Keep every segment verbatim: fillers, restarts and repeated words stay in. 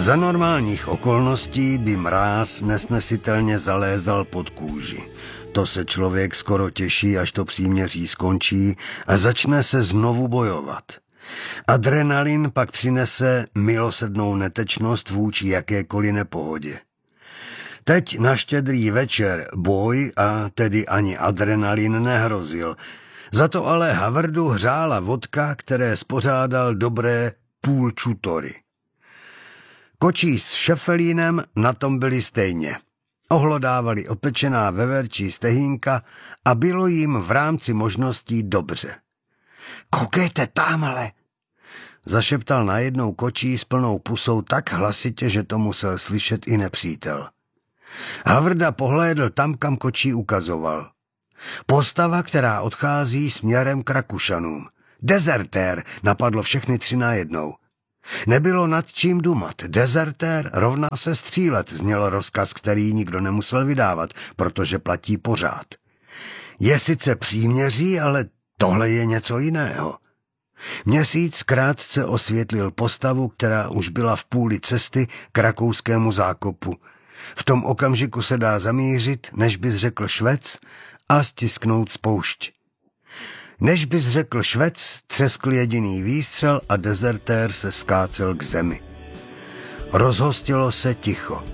Za normálních okolností by mráz nesnesitelně zalézal pod kůži. To se člověk skoro těší, až to příměří skončí a začne se znovu bojovat. Adrenalin pak přinese milosrdnou netečnost vůči jakékoliv nepohodě. Teď na Štědrý večer boj a tedy ani adrenalin nehrozil. Za to ale Havrdu hřála vodka, které spořádal dobré půl čutory. Kočí s Šefelínem na tom byli stejně. Ohlodávali opečená veverčí stehínka a bylo jim v rámci možností dobře. Koukejte tamhle, zašeptal najednou Kočí s plnou pusou tak hlasitě, že to musel slyšet i nepřítel. Havrda pohlédl tam, kam Kočí ukazoval. Postava, která odchází směrem k Rakušanům. Dezertér, napadlo všechny tři najednou. Nebylo nad čím dumat. Dezertér rovná se střílet, zněl rozkaz, který nikdo nemusel vydávat, protože platí pořád. Je sice příměří, ale tohle je něco jiného. Měsíc krátce osvětlil postavu, která už byla v půli cesty k rakouskému zákopu. V tom okamžiku se dá zamířit, než bys řekl švec, a stisknout spoušť. Než bys řekl švec, třeskl jediný výstřel a dezertér se skácel k zemi. Rozhostilo se ticho.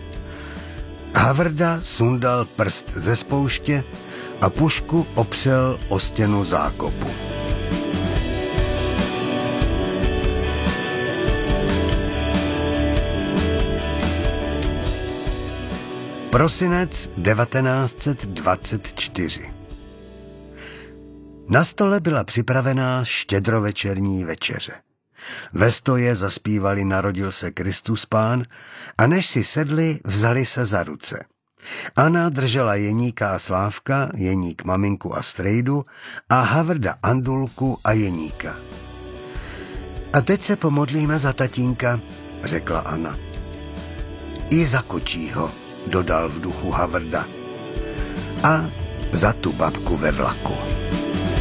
Havrda sundal prst ze spouště a pušku opřel o stěnu zákopu. Prosinec devatenáct set dvacet čtyři. Na stole byla připravená štědrovečerní večeře. Ve stoje zaspívali Narodil se Kristus Pán a než si sedli, vzali se za ruce. Anna držela Jeníka a Slávka, Jeník maminku a strejdu a Havrda Andulku a Jeníka. A teď se pomodlíme za tatínka, řekla Anna. I za Kočího, dodal v duchu Havrda. A za tu babku ve vlaku.